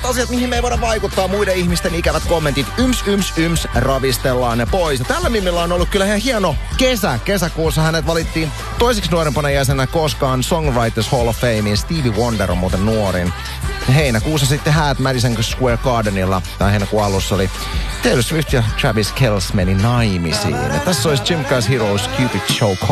sellaiset asiat, mihin me ei voida vaikuttaa. Muiden ihmisten ikävät kommentit. Yms, ravistellaan ne pois. Ja tällä mimillä on ollut kyllä ihan hieno kesä. Kesäkuussa hänet valittiin toiseksi nuorempana jäsenä koskaan Songwriters Hall of Fameen. Stevie Wonder on muuten nuorin. Heinäkuussa sitten häät Madison Square Gardenilla, tai heinäkuun alussa oli Taylor Swift ja Travis Kelce meni naimisiin. Ja tässä olisi Jim Carr's Heroes Cupid Choke